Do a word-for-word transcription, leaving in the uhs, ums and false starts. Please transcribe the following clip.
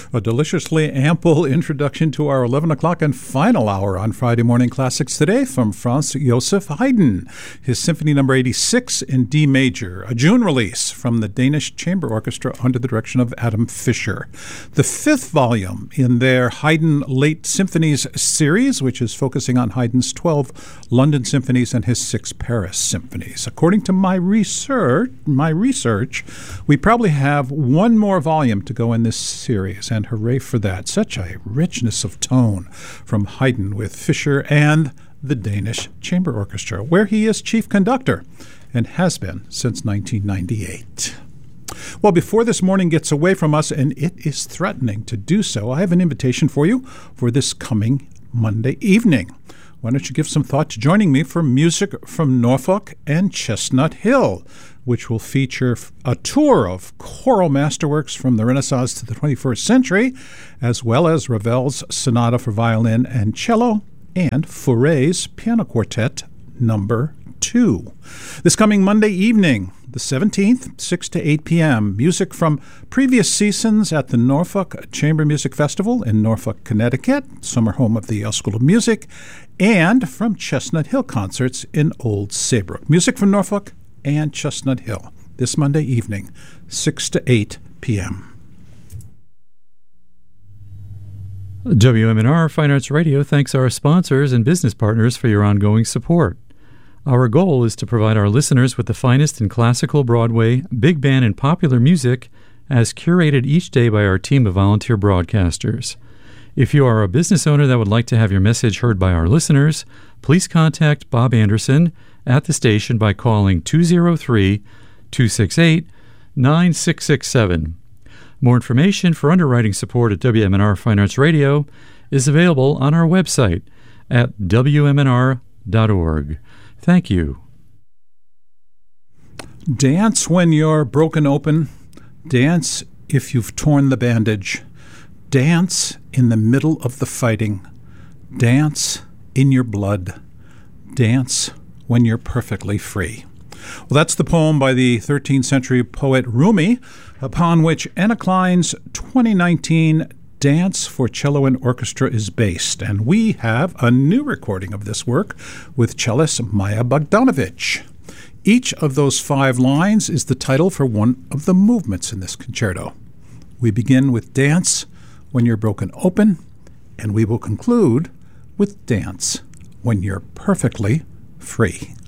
A deliciously ample introduction to our eleven o'clock and final hour on Friday Morning Classics today from Franz Joseph Haydn, his Symphony Number eighty-six in D major, a June release from the Danish Chamber Orchestra under the direction of Adam Fischer. The fifth volume in their Haydn Late Symphonies series, which is focusing on Haydn's twelve London symphonies and his six Paris symphonies. According to my research, my research, we probably have one more volume to go in this series, and hooray for that. Such a richness of tone from Haydn with Fischer and the Danish Chamber Orchestra, where he is chief conductor and has been since nineteen ninety-eight. Well, before this morning gets away from us, and it is threatening to do so, I have an invitation for you for this coming Monday evening. Why don't you give some thought to joining me for music from Norfolk and Chestnut Hill, which will feature a tour of choral masterworks from the Renaissance to the twenty-first century, as well as Ravel's Sonata for Violin and Cello and Fauré's Piano Quartet Number two. This coming Monday evening, the seventeenth, six to eight p.m., music from previous seasons at the Norfolk Chamber Music Festival in Norfolk, Connecticut, summer home of the Yale School of Music, and from Chestnut Hill concerts in Old Saybrook. Music from Norfolk and Chestnut Hill this Monday evening, six to eight p.m. W M N R Fine Arts Radio thanks our sponsors and business partners for your ongoing support. Our goal is to provide our listeners with the finest in classical, Broadway, big band, and popular music as curated each day by our team of volunteer broadcasters. If you are a business owner that would like to have your message heard by our listeners, please contact Bob Anderson at the station by calling two oh three, two six eight, nine six six seven. More information for underwriting support at W M N R Fine Arts Radio is available on our website at W M N R dot org. Thank you. Dance when you're broken open. Dance if you've torn the bandage. Dance in the middle of the fighting. Dance in your blood. Dance when you're perfectly free. Well, that's the poem by the thirteenth century poet Rumi, upon which Anna Klein's twenty nineteen Dance for Cello and Orchestra is based, and we have a new recording of this work with cellist Maya Bogdanovich. Each of those five lines is the title for one of the movements in this concerto. We begin with Dance when you're broken open, and we will conclude with Dance when you're perfectly free.